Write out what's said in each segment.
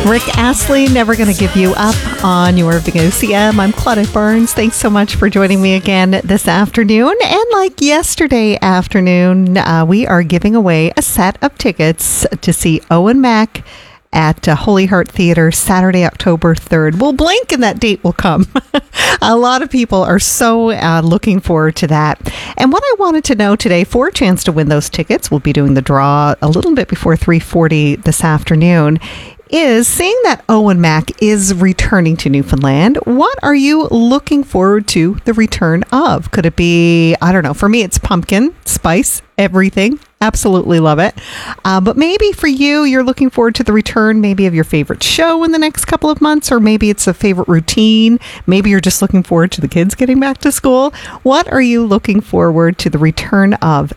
Rick Astley, Never Gonna Give You Up on your Big OCM. I'm Claudette Barnes. Thanks so much for joining me again this afternoon. And like yesterday afternoon, we are giving away a set of tickets to see Owen Mac at Holy Heart Theatre Saturday, October 3rd. We'll blink and that date will come. A lot of people are so looking forward to that. And what I wanted to know today, for a chance to win those tickets, we'll be doing the draw a little bit before 3:40 this afternoon, is seeing that Owen Mac is returning to Newfoundland. What are you looking forward to the return of? Could it be, I don't know, for me it's pumpkin, spice, everything. Absolutely love it. But maybe for you, you're looking forward to the return maybe of your favorite show in the next couple of months, or maybe it's a favorite routine. Maybe you're just looking forward to the kids getting back to school. What are you looking forward to the return of?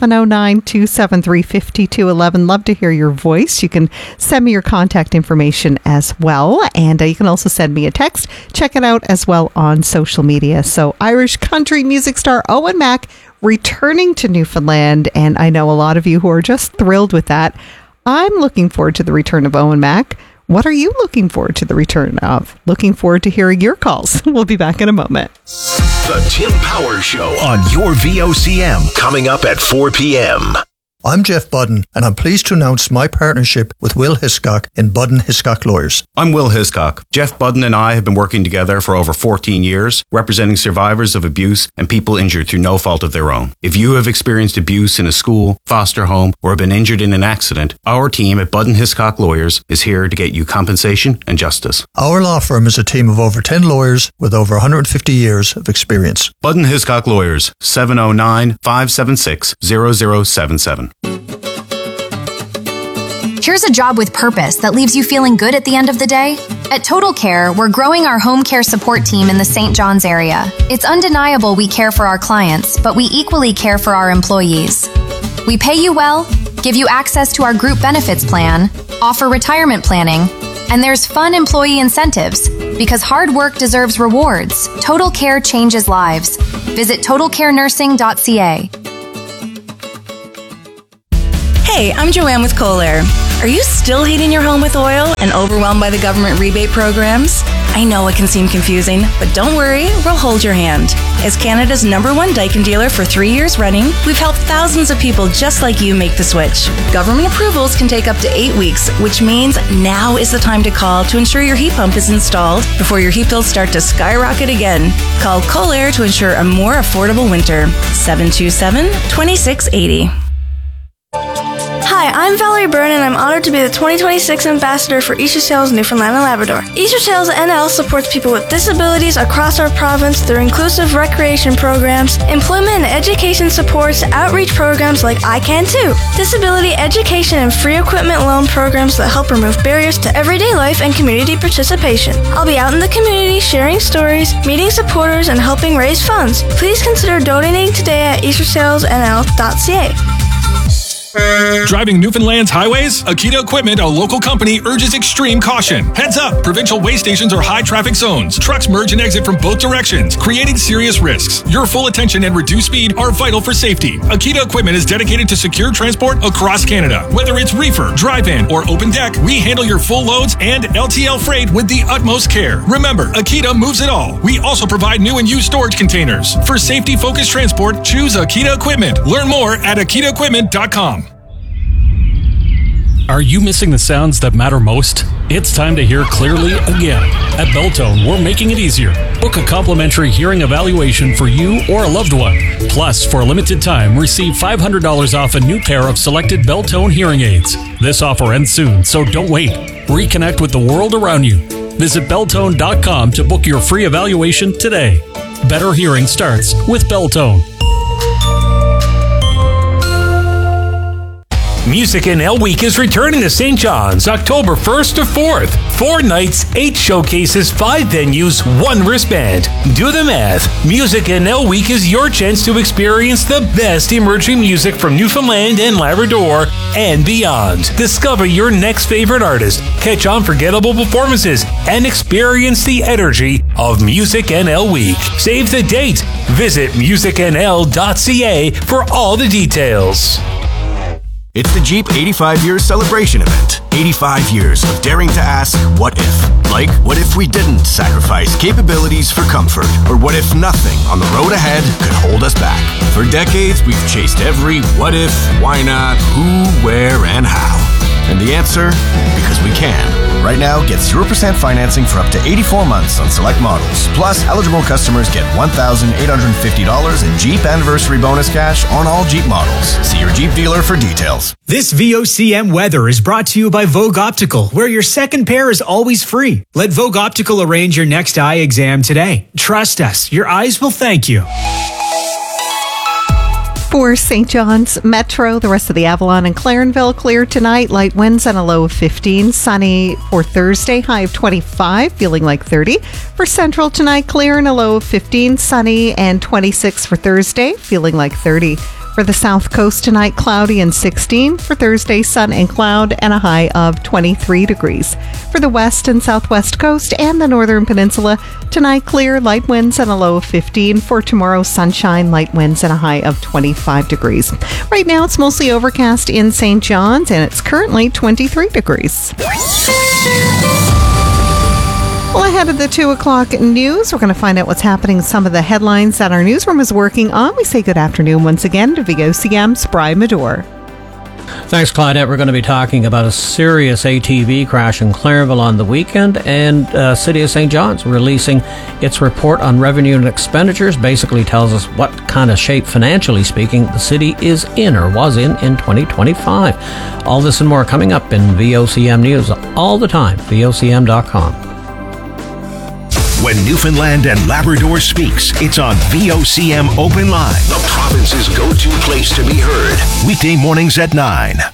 709-273-5211. Love to hear your voice. You can send me your contact information as well. And you can also send me a text. Check it out as well on social media. So Irish country music star Owen Mac returning to Newfoundland, and I know a lot of you who are just thrilled with that. I'm looking forward to the return of Owen Mac. What are you looking forward to the return of? Looking forward to hearing your calls. We'll be back in a moment. The Tim Power Show on your VOCM, coming up at 4 p.m. I'm Jeff Budden, and I'm pleased to announce my partnership with Will Hiscock in Budden Hiscock Lawyers. I'm Will Hiscock. Jeff Budden and I have been working together for over 14 years, representing survivors of abuse and people injured through no fault of their own. If you have experienced abuse in a school, foster home, or been injured in an accident, our team at Budden Hiscock Lawyers is here to get you compensation and justice. Our law firm is a team of over 10 lawyers with over 150 years of experience. Budden Hiscock Lawyers, 709-576-0077. Here's a job with purpose that leaves you feeling good at the end of the day. At Total Care, we're growing our home care support team in the St. John's area. It's undeniable we care for our clients, but we equally care for our employees. We pay you well, give you access to our group benefits plan, offer retirement planning, and there's fun employee incentives. Because hard work deserves rewards, Total Care changes lives. Visit totalcarenursing.ca. Hey, I'm Joanne with Kohler. Are you still heating your home with oil and overwhelmed by the government rebate programs? I know it can seem confusing, but don't worry, we'll hold your hand. As Canada's #1 Daikin dealer for 3 years running, we've helped thousands of people just like you make the switch. Government approvals can take up to 8 weeks, which means now is the time to call to ensure your heat pump is installed before your heat bills start to skyrocket again. Call Kohler to ensure a more affordable winter. 727-2680. Hi, I'm Valerie Byrne, and I'm honored to be the 2026 Ambassador for Easter Sales Newfoundland and Labrador. Easter Sales NL supports people with disabilities across our province through inclusive recreation programs, employment and education supports, outreach programs like I Can Too, disability education and free equipment loan programs that help remove barriers to everyday life and community participation. I'll be out in the community sharing stories, meeting supporters, and helping raise funds. Please consider donating today at eastersalesnl.ca. Driving Newfoundland's highways? Akita Equipment, a local company, urges extreme caution. Heads up! Provincial way stations are high traffic zones. Trucks merge and exit from both directions, creating serious risks. Your full attention and reduced speed are vital for safety. Akita Equipment is dedicated to secure transport across Canada. Whether it's reefer, drive-in, or open deck, we handle your full loads and LTL freight with the utmost care. Remember, Akita moves it all. We also provide new and used storage containers. For safety-focused transport, choose Akita Equipment. Learn more at akitaequipment.com. Are you missing the sounds that matter most? It's time to hear clearly again. At Belltone, we're making it easier. Book a complimentary hearing evaluation for you or a loved one. Plus, for a limited time, receive $500 off a new pair of selected Belltone hearing aids. This offer ends soon, so don't wait. Reconnect with the world around you. Visit Belltone.com to book your free evaluation today. Better hearing starts with Belltone. Music NL Week is returning to St. John's October 1st to 4th. 4 nights, 8 showcases, 5 venues, 1 wristband. Do the math. Music NL Week is your chance to experience the best emerging music from Newfoundland and Labrador and beyond. Discover your next favorite artist, catch unforgettable performances, and experience the energy of Music NL Week. Save the date. Visit musicnl.ca for all the details. It's the Jeep 85 Years Celebration Event. 85 years of daring to ask, what if? Like, what if we didn't sacrifice capabilities for comfort? Or what if nothing on the road ahead could hold us back? For decades, we've chased every what if, why not, who, where, and how. And the answer? Because we can. Right now, get 0% financing for up to 84 months on select models. Plus, eligible customers get $1,850 in Jeep Anniversary Bonus cash on all Jeep models. See your Jeep dealer for details. This VOCM weather is brought to you by Vogue Optical, where your second pair is always free. Let Vogue Optical arrange your next eye exam today. Trust us, your eyes will thank you. For St. John's Metro, the rest of the Avalon and Clarenville clear tonight. Light winds and a low of 15. Sunny for Thursday, high of 25, feeling like 30. For Central tonight, clear and a low of 15. Sunny and 26 for Thursday, feeling like 30. For the South Coast tonight, cloudy and 16. For Thursday, sun and cloud and a high of 23 degrees. For the West and Southwest Coast and the Northern Peninsula, tonight clear, light winds and a low of 15. For tomorrow, sunshine, light winds and a high of 25 degrees. Right now, it's mostly overcast in St. John's and it's currently 23 degrees. Well, ahead of the 2 o'clock news, we're going to find out what's happening, some of the headlines that our newsroom is working on. We say good afternoon once again to VOCM's Brian Medore. Thanks, Claudette. We're going to be talking about a serious ATV crash in Clarenville on the weekend, and City of St. John's releasing its report on revenue and expenditures. Basically tells us what kind of shape, financially speaking, the city is in or was in 2025. All this and more coming up in VOCM News all the time, VOCM.com. When Newfoundland and Labrador speaks, it's on VOCM Open Line, the province's go-to place to be heard. Weekday mornings at 9.